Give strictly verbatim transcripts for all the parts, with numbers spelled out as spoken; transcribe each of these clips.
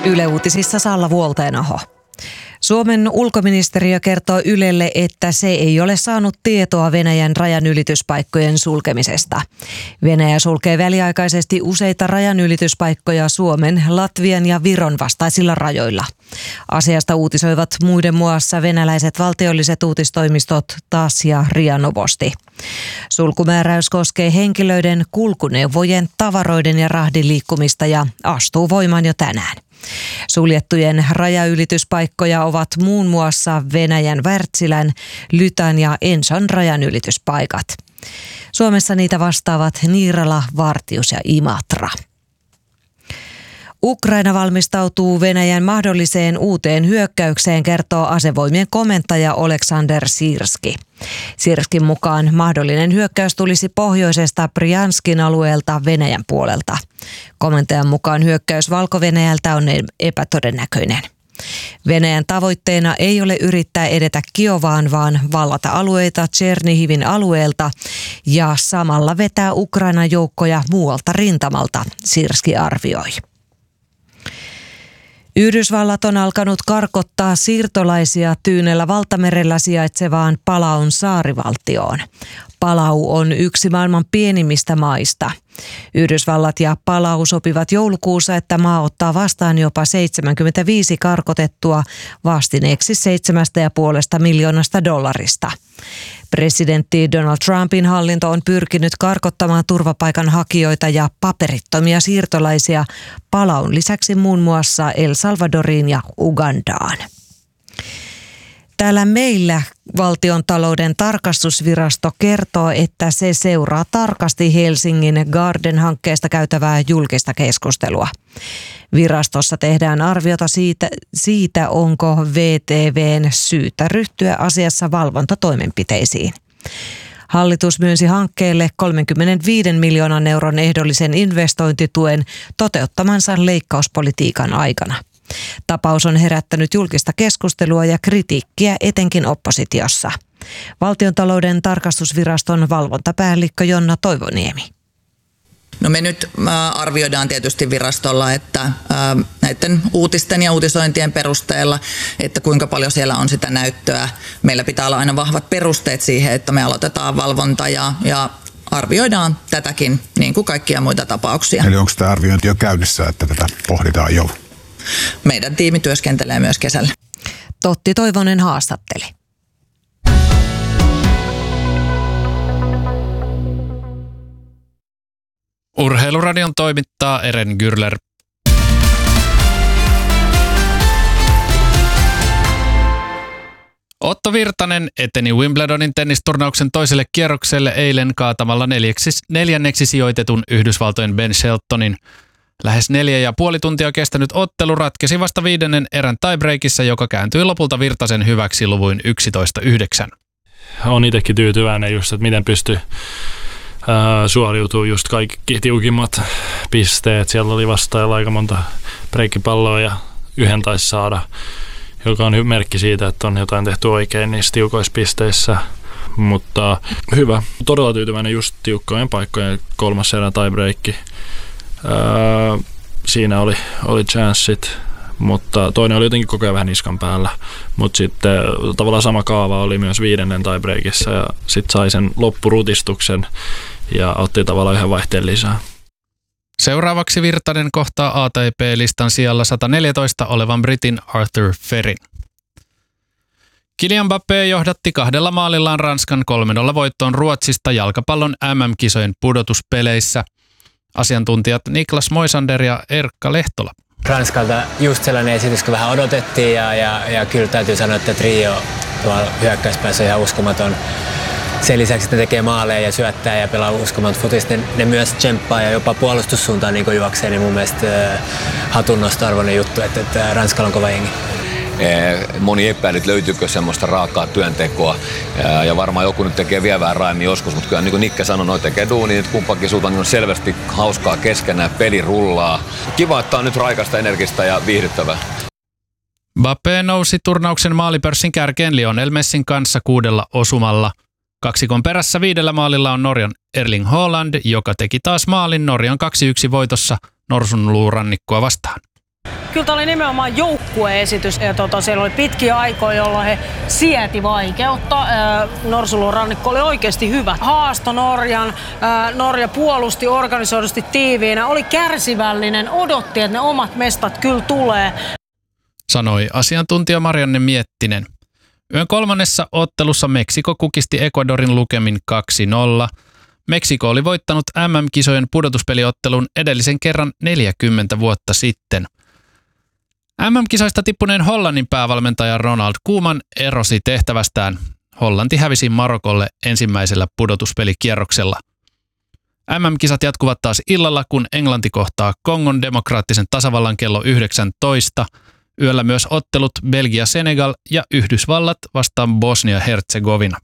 Yle Uutisissa Salla Vuoltenaho. Suomen ulkoministeriö kertoo Ylelle, että se ei ole saanut tietoa Venäjän rajanylityspaikkojen sulkemisesta. Venäjä sulkee väliaikaisesti useita rajanylityspaikkoja Suomen, Latvian ja Viron vastaisilla rajoilla. Asiasta uutisoivat muiden muassa venäläiset valtiolliset uutistoimistot T A S ja R I A Novosti. Sulkumääräys koskee henkilöiden, kulkuneuvojen, tavaroiden ja rahdin liikkumista ja astuu voimaan jo tänään. Suljettujen rajaylityspaikkoja ovat muun muassa Venäjän Wärtsilän, Lytan ja Enson rajanylityspaikat. Suomessa niitä vastaavat Niirala, Vartius ja Imatra. Ukraina valmistautuu Venäjän mahdolliseen uuteen hyökkäykseen, kertoo asevoimien komentaja Oleksandr Sirski. Sirskin mukaan mahdollinen hyökkäys tulisi pohjoisesta Bryanskin alueelta Venäjän puolelta. Komentajan mukaan hyökkäys Valko-Venäjältä on epätodennäköinen. Venäjän tavoitteena ei ole yrittää edetä Kiovaan, vaan vallata alueita Tšernihivin alueelta ja samalla vetää Ukrainan joukkoja muualta rintamalta, Sirski arvioi. Yhdysvallat on alkanut karkottaa siirtolaisia Tyynellä valtamerellä sijaitsevaan Palaun saarivaltioon. Palau on yksi maailman pienimmistä maista. Yhdysvallat ja Palau sopivat joulukuussa, että maa ottaa vastaan jopa seitsemänkymmentäviisi karkotettua vastineeksi seitsemästä ja puolesta miljoonasta dollarista. Presidentti Donald Trumpin hallinto on pyrkinyt karkottamaan turvapaikanhakijoita ja paperittomia siirtolaisia Palaun lisäksi muun muassa El Salvadoriin ja Ugandaan. Täällä meillä Valtiontalouden tarkastusvirasto kertoo, että se seuraa tarkasti Helsingin Garden-hankkeesta käytävää julkista keskustelua. Virastossa tehdään arviota siitä, siitä onko V T V:n syytä ryhtyä asiassa valvontatoimenpiteisiin. Hallitus myönsi hankkeelle kolmekymmentäviisi miljoonan euron ehdollisen investointituen toteuttamansa leikkauspolitiikan aikana. Tapaus on herättänyt julkista keskustelua ja kritiikkiä etenkin oppositiossa. Valtiontalouden tarkastusviraston valvontapäällikkö Jonna Toivoniemi. No me nyt arvioidaan tietysti virastolla, että näiden uutisten ja uutisointien perusteella, että kuinka paljon siellä on sitä näyttöä. Meillä pitää olla aina vahvat perusteet siihen, että me aloitetaan valvonta ja, ja arvioidaan tätäkin niin kuin kaikkia muita tapauksia. Eli onko tämä arviointi jo käynnissä, että tätä pohditaan jo? Meidän tiimi työskentelee myös kesällä. Totti Toivonen haastatteli. Urheiluradion toimittaa Eren Gürler. Otto Virtanen eteni Wimbledonin tennisturnauksen toiselle kierrokselle eilen kaatamalla neljäksi, neljänneksi sijoitetun Yhdysvaltojen Ben Sheltonin. Lähes neljä ja puoli tuntia kestänyt ottelu ratkesi vasta viidennen erän tiebreakissä, joka kääntyi lopulta Virtasen hyväksi luvuin yksitoista yhdeksän. Olen itsekin tyytyväinen just, että miten pystyy suoriutuu just kaikki tiukimmat pisteet. Siellä oli vastaajalla aika monta breikkipalloa ja yhden taisi saada, joka on merkki siitä, että on jotain tehty oikein niissä tiukoissa pisteissä. Mutta hyvä. Todella tyytyväinen just tiukkojen paikkojen kolmas erä tiebreakki. Öö, siinä oli, oli chanssit, mutta toinen oli jotenkin koko ajan vähän niskan päällä. Mutta sitten tavallaan sama kaava oli myös viidennen tiebreakissa ja sitten sai sen loppurutistuksen ja otti tavallaan yhden vaihteen lisää. Seuraavaksi Virtanen kohtaa A T P-listan sijalla sata neljätoista olevan britin Arthur Ferrin. Kylian Mbappé johdatti kahdella maalillaan Ranskan kolme nolla voittoon Ruotsista jalkapallon M M-kisojen pudotuspeleissä. Asiantuntijat Niklas Moisander ja Erkka Lehtola. Ranskalta just sellainen esitys, kun vähän odotettiin ja, ja, ja kyllä täytyy sanoa, että trio tuolla hyökkäyspäässä on ihan uskomaton. Sen lisäksi, että ne tekee maaleja ja syöttää ja pelaa uskomaton futista, ne, ne myös tsemppaa ja jopa puolustussuuntaan niin juoksee, niin mun mielestä äh, hatunnosto-arvoinen juttu, että, että Ranskalla on kova jengi. Moni epäilyt, löytyykö semmoista raakaa työntekoa ja varmaan joku nyt tekee vielä vähän raimmin joskus, mutta kyllä niin kuin Nikke sanoi, noi tekee duunia, että kumpakin suuntaan niin on selvästi hauskaa keskenään, peli rullaa. Kiva, että on nyt raikasta, energistä ja viihdyttävää. Mbappé nousi turnauksen maalipörssin kärkeen Lionel Messin kanssa kuudella osumalla. Kaksikon perässä viidellä maalilla on Norjan Erling Haaland, joka teki taas maalin Norjan kaksi yksi voitossa Norsunluurannikkoa vastaan. Kyllä tämä oli nimenomaan joukkueesitys. Ja tota, siellä oli pitkiä aikoja, jolloin he sieti vaikeutta. Norsulun rannikko oli oikeasti hyvä. Haasto Norjan. Norja puolusti organisoidusti tiiviinä. Oli kärsivällinen, odotti, että ne omat mestat kyllä tulee. Sanoi asiantuntija Marianne Miettinen. Yön kolmannessa ottelussa Meksiko kukisti Ecuadorin lukemin kaksi nolla. Meksiko oli voittanut M M-kisojen pudotuspeliottelun edellisen kerran neljäkymmentä vuotta sitten. M M-kisoista tippuneen Hollannin päävalmentaja Ronald Koeman erosi tehtävästään. Hollanti hävisi Marokolle ensimmäisellä pudotuspelikierroksella. M M-kisat jatkuvat taas illalla, kun Englanti kohtaa Kongon demokraattisen tasavallan kello yhdeksäntoista. Yöllä myös ottelut Belgia-Senegal ja Yhdysvallat vastaan Bosnia-Herzegovina.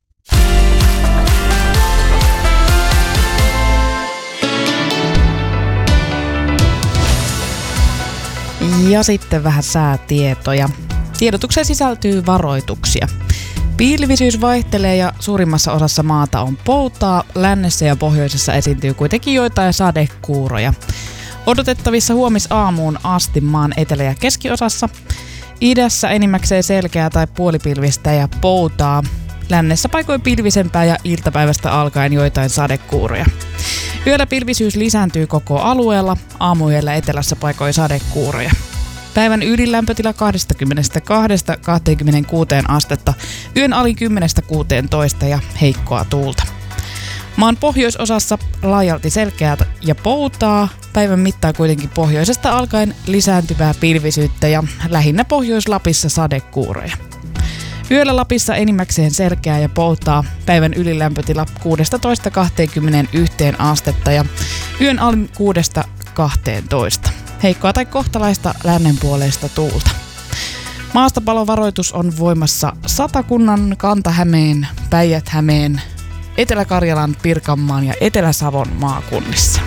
Ja sitten vähän säätietoja. Tiedotukseen sisältyy varoituksia. Pilvisyys vaihtelee ja suurimmassa osassa maata on poutaa. Lännessä ja pohjoisessa esiintyy kuitenkin joitain sadekuuroja. Odotettavissa huomisaamuun asti maan etelä- ja keskiosassa. Idässä enimmäkseen selkeää tai puolipilvistä ja poutaa. Lännessä paikoin pilvisempää ja iltapäivästä alkaen joitain sadekuuroja. Yöllä pilvisyys lisääntyy koko alueella, aamuyöllä etelässä paikoin sadekuuroja. Päivän ylilämpötila kaksikymmentäkaksi kaksikymmentäkuusi astetta, yön alin kymmenestä kuuteentoista ja heikkoa tuulta. Maan pohjoisosassa laajalti selkeää ja poutaa, päivän mittaan kuitenkin pohjoisesta alkaen lisääntyvää pilvisyyttä ja lähinnä Pohjois-Lapissa sadekuuroja. Yöllä Lapissa enimmäkseen selkeää ja poutaa, päivän ylilämpötila kuusitoista kaksikymmentäyksi astetta ja yön alin kuudesta kahteentoista. Heikkoa tai kohtalaista lännenpuoleista tuulta. Maastopalovaroitus on voimassa Satakunnan, Kanta-Hämeen, Päijät-Hämeen, Etelä-Karjalan, Pirkanmaan ja Etelä-Savon maakunnissa.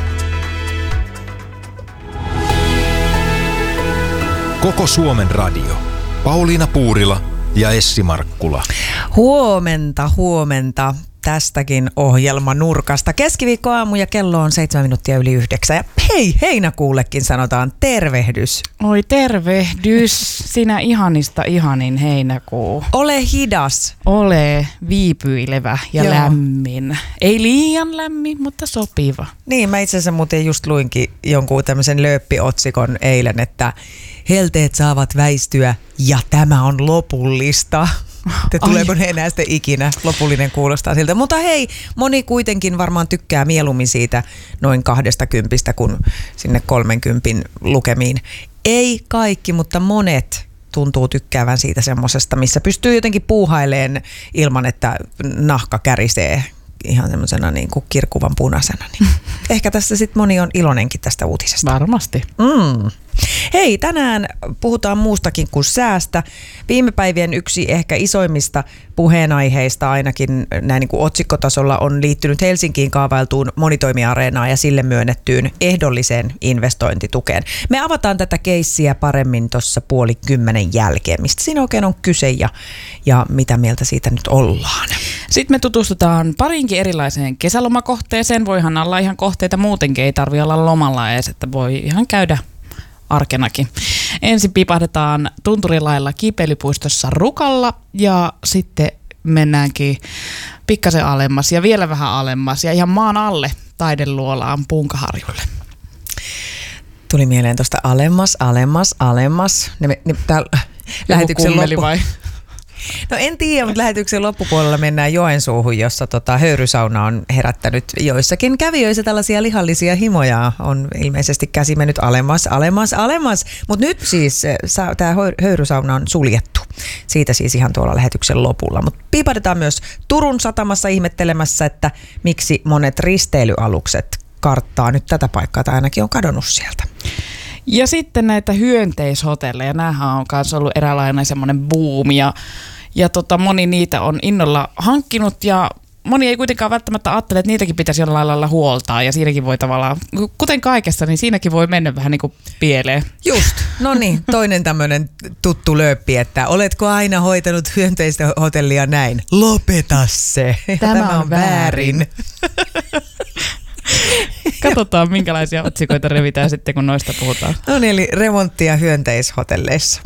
Koko Suomen radio. Pauliina Puurila ja Essi Markkula. Huomenta, huomenta tästäkin ohjelmanurkasta. Keskiviikkoaamu ja kello on seitsemän minuuttia yli yhdeksän. Ja hei, heinäkuullekin sanotaan tervehdys. Oi tervehdys, sinä ihanista ihanin heinäkuu. Ole hidas. Ole viipyilevä ja Joo. lämmin. Ei liian lämmin, mutta sopiva. Niin, mä itse asiassa muuten just luinkin jonkun tämmöisen lööppiotsikon eilen, että helteet saavat väistyä ja tämä on lopullista. Te tuleeko ne enää sitten ikinä? Lopullinen kuulostaa siltä. Mutta hei, moni kuitenkin varmaan tykkää mieluummin siitä noin kahdesta kympistä kuin sinne kolmenkympin lukemiin. Ei kaikki, mutta monet tuntuu tykkäävän siitä semmosesta, missä pystyy jotenkin puuhaileen ilman, että nahka kärisee ihan semmoisena niin kuin kirkuvan punaisena. Niin ehkä tässä sitten moni on iloinenkin tästä uutisesta. Varmasti. Mm. Hei, tänään puhutaan muustakin kuin säästä. Viime päivien yksi ehkä isoimmista puheenaiheista ainakin näin niin kuin otsikkotasolla on liittynyt Helsinkiin kaavailtuun monitoimiareenaan ja sille myönnettyyn ehdolliseen investointitukeen. Me avataan tätä keissiä paremmin tuossa puoli kymmenen jälkeen. Mistä siinä oikein on kyse ja, ja mitä mieltä siitä nyt ollaan? Sitten me tutustutaan parinkin erilaiseen kesälomakohteeseen. Voihan olla ihan kohteita muutenkin, ei tarvitse olla lomalla edes, että voi ihan käydä arkenakin. Ensin pipahdetaan Tunturilailla kiipeilypuistossa Rukalla ja sitten mennäänkin pikkasen alemmas ja vielä vähän alemmas ja ihan maan alle Taideluolaan Punkaharjulle. Tuli mieleen tuosta alemmas, alemmas, alemmas. Ne, ne, täällä lähetyksen loppu... vai? No en tiedä, mutta lähetyksen loppupuolella mennään Joensuuhun, jossa tota, höyrysauna on herättänyt joissakin kävijöissä tällaisia lihallisia himoja. On ilmeisesti käsi mennyt alemmas, alemmas, alemmas. Mutta nyt siis tämä höyrysauna on suljettu. Siitä siis ihan tuolla lähetyksen lopulla. Mutta piipahdetaan myös Turun satamassa ihmettelemässä, että miksi monet risteilyalukset karttaa nyt tätä paikkaa tai ainakin on kadonnut sieltä. Ja sitten näitä hyönteishotelleja, nämähän on myös ollut eräänlainen semmoinen buumi ja, ja tota, moni niitä on innolla hankkinut ja moni ei kuitenkaan välttämättä ajattele, että niitäkin pitäisi jollain lailla huoltaa ja siinäkin voi tavallaan, kuten kaikessa, niin siinäkin voi mennä vähän niin kuin pieleen. Just, no niin, toinen tämmöinen tuttu lööppi, että oletko aina hoitanut hyönteistä hotellia näin? Lopeta se, tämä, tämä on väärin. väärin. Katsotaan, minkälaisia otsikoita revitään sitten, kun noista puhutaan. No niin, eli remonttia hyönteishotelleissa.